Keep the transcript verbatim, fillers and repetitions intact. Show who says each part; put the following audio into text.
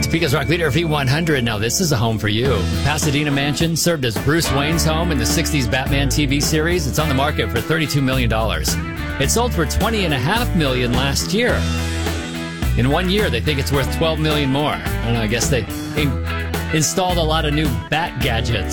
Speaker 1: Topeka's Rock Leader V one hundred. Now, this is a home for you. Pasadena Mansion served as Bruce Wayne's home in the sixties Batman T V series. It's on the market for thirty-two million dollars. It sold for twenty point five million dollars last year. In one year, they think it's worth twelve million dollars more. I don't know, I guess they in- installed a lot of new bat gadgets.